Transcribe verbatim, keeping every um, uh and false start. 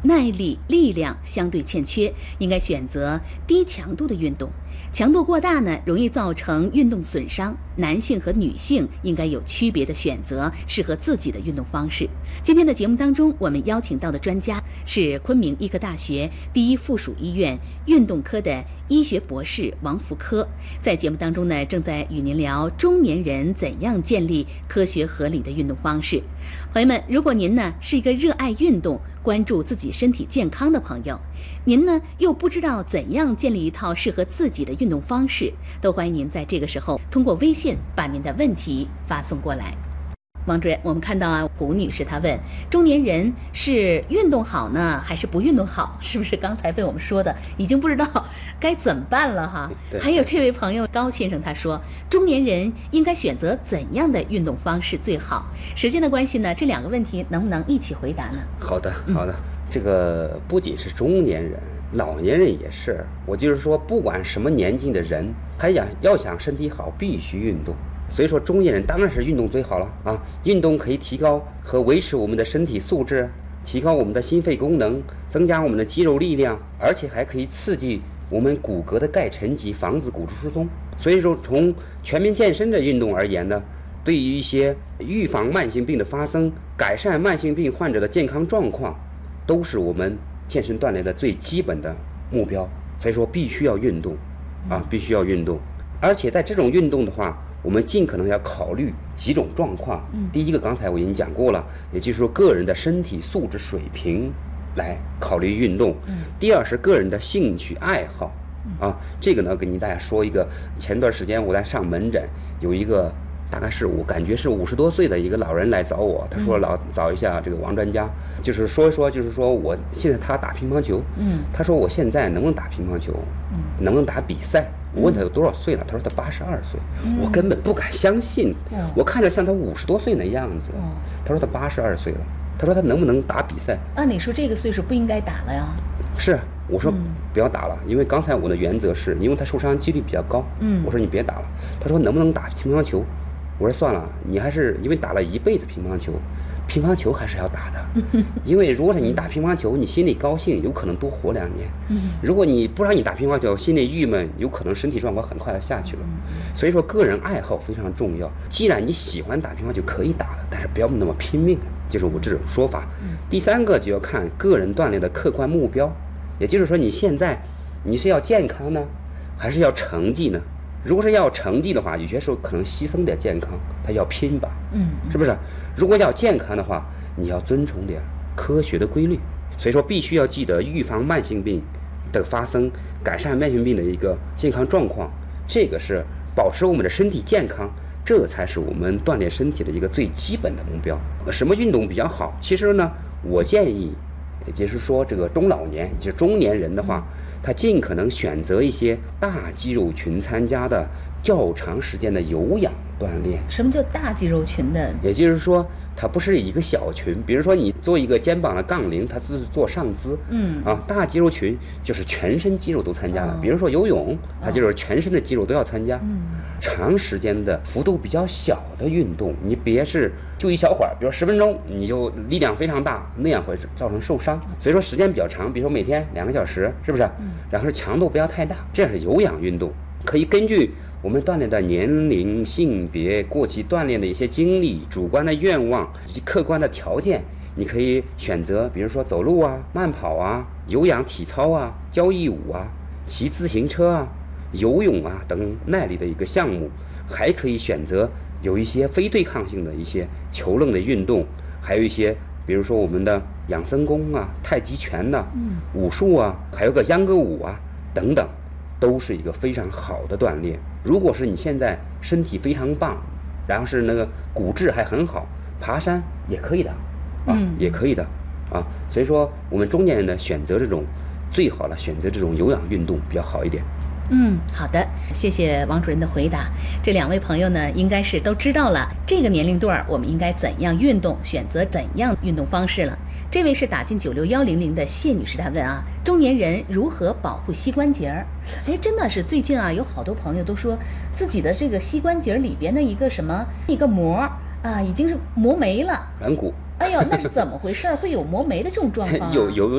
耐力、力量相对欠缺，应该选择低强度的运动。强度过大呢，容易造成运动损伤。男性和女性应该有区别的选择适合自己的运动方式。今天的节目当中，我们邀请到的专家是昆明医科大学第一附属医院运动科的医学博士王福科。在节目当中呢，正在与您聊中年人怎样建立科学合理的运动方式。朋友们，如果您呢是一个热爱运动、关注自己身体健康的朋友，您呢又不知道怎样建立一套适合自己的运动方式，都欢迎您在这个时候通过微信把您的问题发送过来。王主任，我们看到啊，胡女士她问，中年人是运动好呢，还是不运动好？是不是刚才被我们说的已经不知道该怎么办了哈？还有这位朋友高先生他说，中年人应该选择怎样的运动方式最好？时间的关系呢，这两个问题能不能一起回答呢？ 好的，好的。嗯、这个不仅是中年人，老年人也是。我就是说，不管什么年纪的人，他想要想身体好，必须运动。所以说，中年人当然是运动最好了啊！运动可以提高和维持我们的身体素质，提高我们的心肺功能，增加我们的肌肉力量，而且还可以刺激我们骨骼的钙沉积，防止骨质疏松。所以说，从全民健身的运动而言呢，对于一些预防慢性病的发生、改善慢性病患者的健康状况，都是我们健身锻炼的最基本的目标。所以说，必须要运动啊，必须要运动。而且在这种运动的话，我们尽可能要考虑几种状况。嗯，第一个刚才我已经讲过了，也就是说个人的身体素质水平来考虑运动。嗯，第二是个人的兴趣爱好。啊，这个呢跟您大家说一个，前段时间我在上门诊，有一个大概是我感觉是五十多岁的一个老人来找我，他说老找一下这个王专家，就是说一说，就是说我现在他打乒乓球，嗯，他说我现在能不能打乒乓球，嗯，能不能打比赛？我问他有多少岁了，他说他八十二岁，嗯，我根本不敢相信，嗯，我看着像他五十多岁那样子，嗯，他说他八十二岁了，他说他能不能打比赛？ 按理说这个岁数不应该打了呀。 是，我说不要打了，因为刚才我的原则是因为他受伤几率比较高，嗯，我说你别打了。他说能不能打乒乓球？我说算了，你还是因为打了一辈子乒乓球，乒乓球还是要打的，因为如果是你打乒乓球，你心里高兴，有可能多活两年；如果你不让你打乒乓球，心里郁闷，有可能身体状况很快的下去了。所以说，个人爱好非常重要。既然你喜欢打乒乓球，可以打的，但是不要那么拼命，就是我这种说法。第三个就要看个人锻炼的客观目标，也就是说，你现在你是要健康呢，还是要成绩呢？如果是要成绩的话，有些时候可能牺牲点健康，他要拼吧，嗯，是不是？如果要健康的话，你要遵从点科学的规律。所以说，必须要记得预防慢性病的发生，改善慢性病的一个健康状况，这个是保持我们的身体健康，这才是我们锻炼身体的一个最基本的目标。什么运动比较好？其实呢，我建议，也就是说，这个中老年，也就是中年人的话，他尽可能选择一些大肌肉群参加的较长时间的有氧锻炼。 什么叫大肌肉群的？ 也就是说，它不是一个小群。比如说，你做一个肩膀的杠铃，它只是做上肢。嗯啊，大肌肉群就是全身肌肉都参加了。哦、比如说游泳，它就是全身的肌肉都要参加。嗯，长时间的幅度比较小的运动，你别是就一小会儿，比如十分钟，你就力量非常大，那样会造成受伤。所以说时间比较长，比如说每天两个小时，是不是？嗯、然后强度不要太大，这样是有氧运动。可以根据我们锻炼的年龄、性别、过去锻炼的一些经历、主观的愿望以及客观的条件，你可以选择，比如说走路啊、慢跑啊、有氧体操啊、交谊舞啊、骑自行车啊、游泳啊等耐力的一个项目，还可以选择有一些非对抗性的一些球类的运动，还有一些比如说我们的养生功啊、太极拳呐、啊、武术啊，还有个秧歌舞啊等等，都是一个非常好的锻炼。如果是你现在身体非常棒，然后是那个骨质还很好，爬山也可以的啊，嗯、也可以的啊。所以说我们中年人呢，选择这种最好了，选择这种有氧运动比较好一点。 嗯，好的，谢谢王主任的回答。这两位朋友呢，应该是都知道了这个年龄段我们应该怎样运动，选择怎样运动方式了。这位是打进九六幺零零的谢女士，她问啊，中年人如何保护膝关节儿？哎，真的是最近啊，有好多朋友都说自己的这个膝关节里边的一个什么一个膜啊，已经是磨没了， 软骨。 哎呦，那是怎么回事？会有磨没的这种状况、啊？ 有有。